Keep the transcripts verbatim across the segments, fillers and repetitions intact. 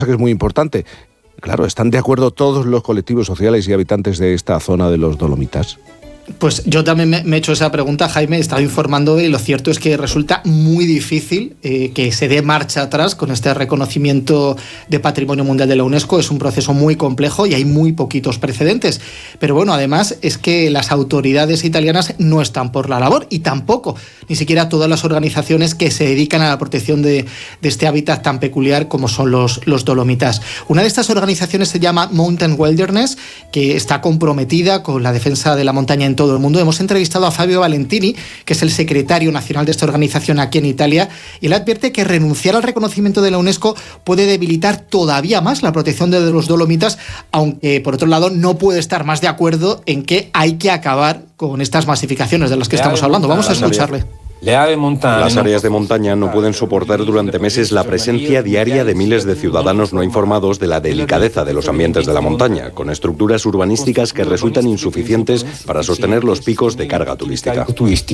que es muy importante. Claro, ¿están de acuerdo todos los colectivos sociales y habitantes de esta zona de los Dolomitas? Pues yo también me, me he hecho esa pregunta, Jaime, he estado informando y lo cierto es que resulta muy difícil eh, que se dé marcha atrás con este reconocimiento de Patrimonio Mundial de la UNESCO. Es un proceso muy complejo y hay muy poquitos precedentes. Pero bueno, además es que las autoridades italianas no están por la labor y tampoco, ni siquiera todas las organizaciones que se dedican a la protección de, de este hábitat tan peculiar como son los, los Dolomitas. Una de estas organizaciones se llama Mountain Wilderness, que está comprometida con la defensa de la montaña en todo el mundo. Hemos entrevistado a Fabio Valentini, que es el secretario nacional de esta organización aquí en Italia, y él advierte que renunciar al reconocimiento de la UNESCO puede debilitar todavía más la protección de los Dolomitas, aunque por otro lado no puede estar más de acuerdo en que hay que acabar con estas masificaciones de las que estamos hablando. Vamos a escucharle. Las áreas de montaña no pueden soportar durante meses la presencia diaria de miles de ciudadanos no informados de la delicadeza de los ambientes de la montaña, con estructuras urbanísticas que resultan insuficientes para sostener los picos de carga turística.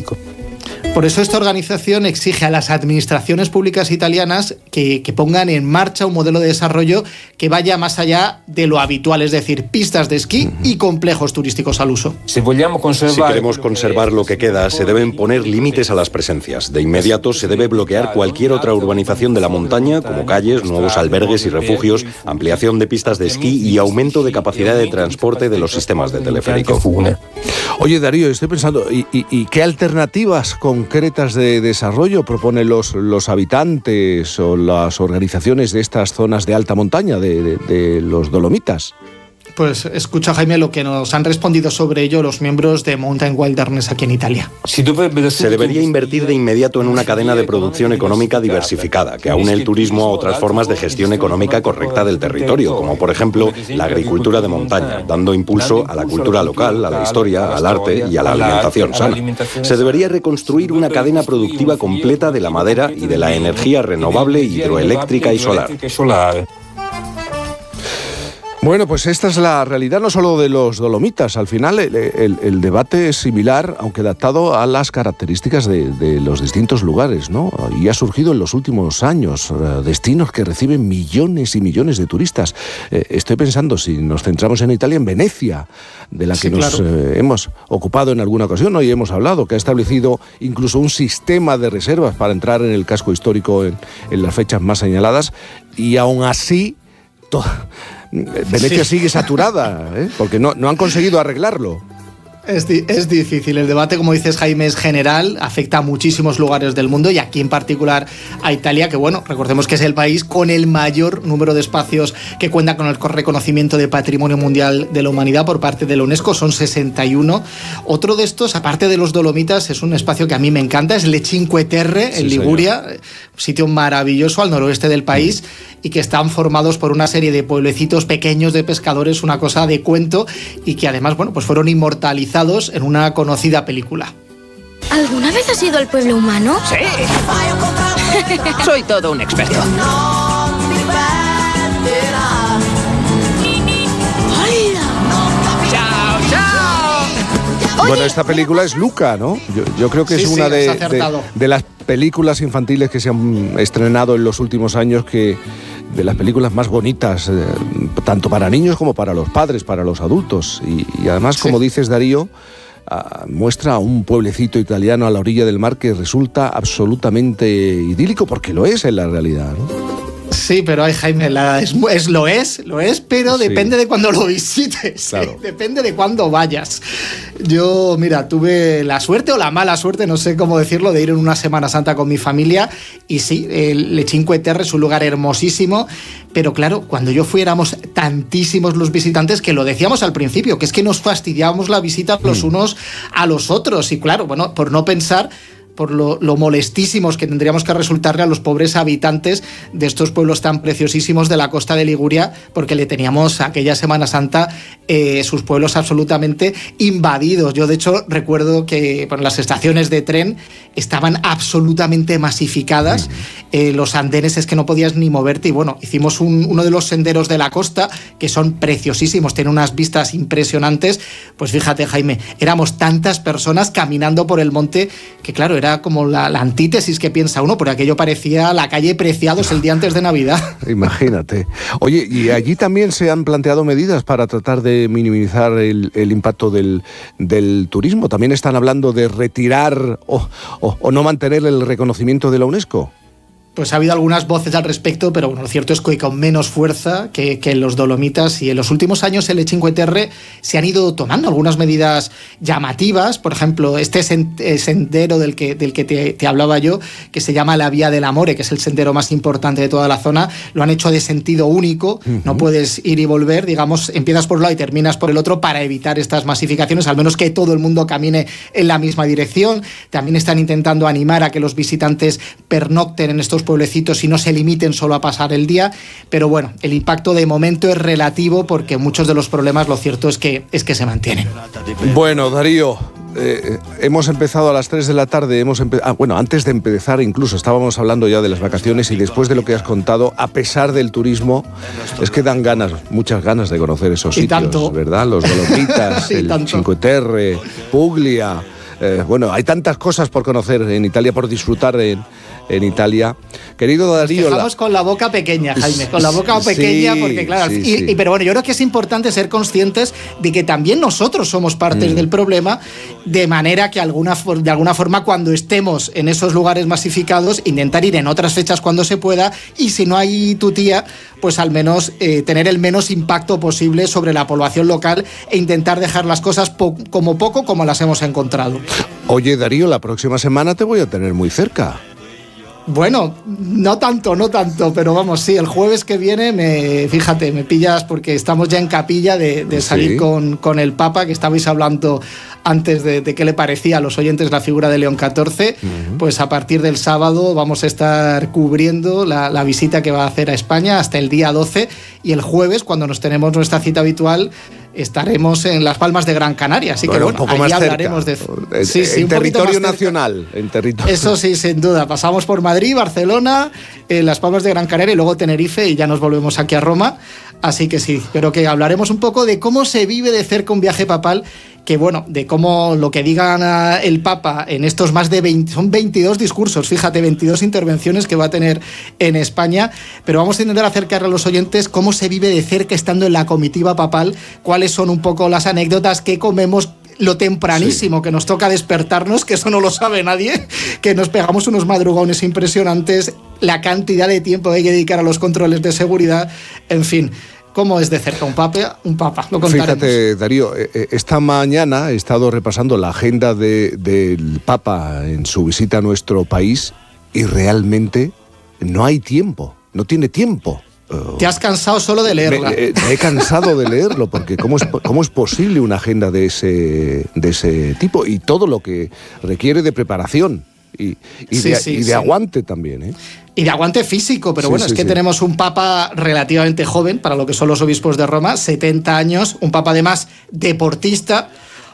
Por eso esta organización exige a las administraciones públicas italianas que, que pongan en marcha un modelo de desarrollo que vaya más allá de lo habitual, es decir, pistas de esquí uh-huh. y complejos turísticos al uso. Si queremos conservar lo que queda, se deben poner límites a las presencias. De inmediato se debe bloquear cualquier otra urbanización de la montaña, como calles, nuevos albergues y refugios, ampliación de pistas de esquí y aumento de capacidad de transporte de los sistemas de teleférico. Oye, Darío, estoy pensando, ¿y, y, y qué alternativas concretas de desarrollo proponen los, los habitantes o las organizaciones de estas zonas de alta montaña, de, de, de los Dolomitas? Pues escucha, Jaime, lo que nos han respondido sobre ello los miembros de Mountain Wilderness aquí en Italia. Se debería invertir de inmediato en una cadena de producción económica diversificada, que aúne el turismo a otras formas de gestión económica correcta del territorio, como por ejemplo la agricultura de montaña, dando impulso a la cultura local, a la historia, al arte y a la alimentación sana. Se debería reconstruir una cadena productiva completa de la madera y de la energía renovable, hidroeléctrica y solar. Bueno, pues esta es la realidad no solo de los Dolomitas. Al final el, el, el debate es similar, aunque adaptado a las características de, de los distintos lugares, ¿no? Y ha surgido en los últimos años uh, destinos que reciben millones y millones de turistas. Eh, estoy pensando, si nos centramos en Italia, en Venecia, de la que sí, nos claro. eh, hemos ocupado en alguna ocasión, hoy hemos hablado, que ha establecido incluso un sistema de reservas para entrar en el casco histórico en, en las fechas más señaladas, y aún así to- Venecia sí. sigue saturada, ¿eh? Porque no, no han conseguido arreglarlo. Es, di- es difícil. El debate, como dices, Jaime, es general, afecta a muchísimos lugares del mundo y aquí en particular a Italia, que bueno, recordemos que es el país con el mayor número de espacios que cuenta con el reconocimiento de Patrimonio Mundial de la Humanidad por parte de la UNESCO, son sesenta y uno. Otro de estos, aparte de los Dolomitas, es un espacio que a mí me encanta, es Le Cinque Terre, sí, en Liguria, señor. Un sitio maravilloso al noroeste del país mm. y que están formados por una serie de pueblecitos pequeños de pescadores, una cosa de cuento, y que además, bueno, pues fueron inmortalizados en una conocida película. ¿Alguna vez has ido al pueblo humano? Sí. Soy todo un experto. ¡Chao, chao! Bueno, esta película es Luca, ¿no? Yo, yo creo que sí, es una sí, de, de, de las películas infantiles que se han estrenado en los últimos años, que de las películas más bonitas, eh, tanto para niños como para los padres, para los adultos. Y, y además, como sí. dices, Darío, uh, muestra un pueblecito italiano a la orilla del mar que resulta absolutamente idílico, porque lo es en la realidad, ¿no? Sí, pero ay, Jaime, la, es, es, lo es, lo es, pero sí. depende de cuándo lo visites, claro. ¿eh? Depende de cuándo vayas. Yo, mira, tuve la suerte o la mala suerte, no sé cómo decirlo, de ir en una Semana Santa con mi familia, y sí, el Le Cinque Terre es un lugar hermosísimo, pero claro, cuando yo fui éramos tantísimos los visitantes que lo decíamos al principio, que es que nos fastidiábamos la visita los mm. unos a los otros, y claro, bueno, por no pensar por lo, lo molestísimos que tendríamos que resultarle a los pobres habitantes de estos pueblos tan preciosísimos de la costa de Liguria, porque le teníamos aquella Semana Santa eh, sus pueblos absolutamente invadidos. Yo, de hecho, recuerdo que bueno, las estaciones de tren estaban absolutamente masificadas, eh, los andenes es que no podías ni moverte, y bueno, hicimos un, uno de los senderos de la costa, que son preciosísimos, tienen unas vistas impresionantes. Pues fíjate, Jaime, éramos tantas personas caminando por el monte que, claro, era era como la, la antítesis que piensa uno, porque aquello parecía la calle Preciados el día antes de Navidad. Imagínate. Oye, y allí también se han planteado medidas para tratar de minimizar el, el impacto del, del turismo. También están hablando de retirar o, o, o no mantener el reconocimiento de la UNESCO. Pues ha habido algunas voces al respecto, pero bueno, lo cierto es que con menos fuerza que, que en los Dolomitas, y en los últimos años en el Cinque Terre se han ido tomando algunas medidas llamativas. Por ejemplo, este sendero del que, del que te, te hablaba yo, que se llama la Vía del Amore, que es el sendero más importante de toda la zona, lo han hecho de sentido único, uh-huh. No puedes ir y volver, digamos, empiezas por un lado y terminas por el otro para evitar estas masificaciones, al menos que todo el mundo camine en la misma dirección. También están intentando animar a que los visitantes pernocten en estos pueblecitos y no se limiten solo a pasar el día, pero bueno, el impacto de momento es relativo porque muchos de los problemas, lo cierto es que, es que se mantienen. Bueno, Darío, eh, hemos empezado a las tres de la tarde, hemos empe- ah, bueno, antes de empezar incluso estábamos hablando ya de las vacaciones, y después de lo que has contado, a pesar del turismo, es que dan ganas, muchas ganas de conocer esos y sitios, tanto. ¿verdad? Los Dolomitas, el tanto. Cinque Terre, Puglia. Eh, bueno, hay tantas cosas por conocer en Italia, por disfrutar en, en Italia. Querido Darío... Estamos con la boca pequeña, Jaime, con la boca pequeña, sí, porque claro... Sí, y, sí. y, pero bueno, yo creo que es importante ser conscientes de que también nosotros somos parte mm. del problema, de manera que alguna, de alguna forma cuando estemos en esos lugares masificados, intentar ir en otras fechas cuando se pueda, y si no hay tu tía, pues al menos eh, tener el menos impacto posible sobre la población local e intentar dejar las cosas po- como poco como las hemos encontrado. Oye, Darío, la próxima semana te voy a tener muy cerca. Bueno, no tanto, no tanto, pero vamos, sí, el jueves que viene, me, fíjate, me pillas porque estamos ya en capilla de, de salir sí. con, con el Papa, que estabais hablando antes de, de qué le parecía a los oyentes la figura de León catorce, uh-huh. Pues a partir del sábado vamos a estar cubriendo la, la visita que va a hacer a España hasta el día doce, y el jueves, cuando nos tenemos nuestra cita habitual, estaremos en Las Palmas de Gran Canaria, así bueno, que bueno, un poco ahí más hablaremos cerca. de... En, sí, sí, en territorio nacional. En territorio. Eso sí, sin duda. Pasamos por Madrid, Barcelona, eh, Las Palmas de Gran Canaria y luego Tenerife, y ya nos volvemos aquí a Roma. Así que sí, creo que hablaremos un poco de cómo se vive de cerca un viaje papal, que bueno, de cómo lo que diga el Papa en estos más de veinte, son veintidós discursos, fíjate, veintidós intervenciones que va a tener en España, pero vamos a intentar acercar a los oyentes cómo se vive de cerca estando en la comitiva papal, cuáles son un poco las anécdotas que comemos, lo tempranísimo sí. que nos toca despertarnos, que eso no lo sabe nadie, que nos pegamos unos madrugones impresionantes, la cantidad de tiempo que hay que dedicar a los controles de seguridad, en fin. ¿Cómo es de cerca un papa? Un papa, lo contaremos. Fíjate, Darío, esta mañana he estado repasando la agenda de, del Papa en su visita a nuestro país y realmente no hay tiempo, no tiene tiempo. ¿Te has cansado solo de leerla? Me, me he cansado de leerlo, porque ¿cómo es, cómo es posible una agenda de ese, de ese tipo? Y todo lo que requiere de preparación y, y, sí, de, sí, y de sí. aguante también, ¿eh? Y de aguante físico, pero sí, bueno, sí, es que sí. tenemos un papa relativamente joven para lo que son los obispos de Roma, setenta años, un papa además deportista,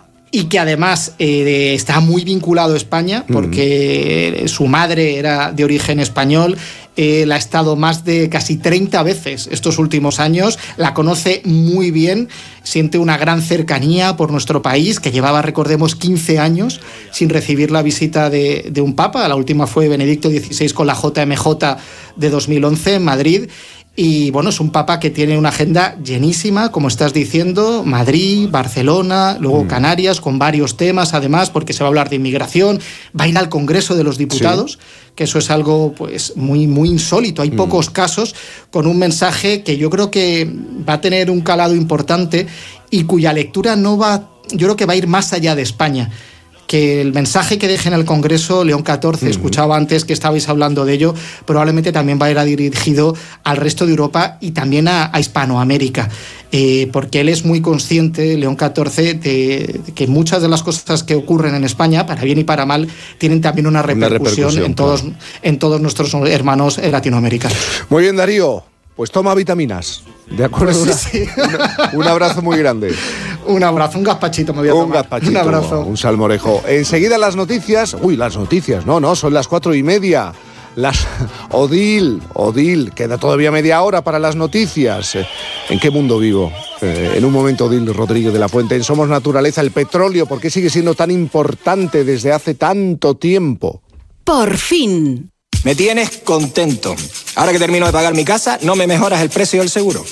y que además eh, está muy vinculado a España, porque mm. su madre era de origen español. Él ha estado más de casi treinta veces estos últimos años, la conoce muy bien, siente una gran cercanía por nuestro país, que llevaba, recordemos, quince años sin recibir la visita de, de un papa. La última fue Benedicto dieciséis con la J M J de dos mil once en Madrid. Y bueno, es un papa que tiene una agenda llenísima, como estás diciendo, Madrid, Barcelona, luego mm. Canarias, con varios temas además, porque se va a hablar de inmigración, va a ir al Congreso de los Diputados, sí. que eso es algo pues muy, muy insólito. Hay mm. pocos casos con un mensaje que yo creo que va a tener un calado importante y cuya lectura no va, yo creo que va a ir más allá de España. Que el mensaje que deje en el Congreso León catorce, uh-huh. escuchaba antes que estabais hablando de ello, probablemente también va a ir dirigido al resto de Europa y también a, a Hispanoamérica, eh, porque él es muy consciente, León catorce, de, de que muchas de las cosas que ocurren en España, para bien y para mal, tienen también una repercusión, una repercusión en, todos, claro. en todos nuestros hermanos latinoamericanos. Muy bien, Darío. Pues toma vitaminas, ¿de acuerdo? Pues sí, sí. Una, un abrazo muy grande. Un abrazo, un gazpachito me voy a un tomar. Gazpachito, un abrazo. Un salmorejo. Enseguida las noticias. Uy, las noticias, no, no, son las cuatro y media. Las Odil, Odil, queda todavía media hora para las noticias. ¿En qué mundo vivo? Eh, en un momento, Odil Rodríguez de la Fuente. En Somos Naturaleza, el petróleo, ¿por qué sigue siendo tan importante desde hace tanto tiempo? Por fin. Me tienes contento. Ahora que termino de pagar mi casa, no me mejoras el precio del seguro.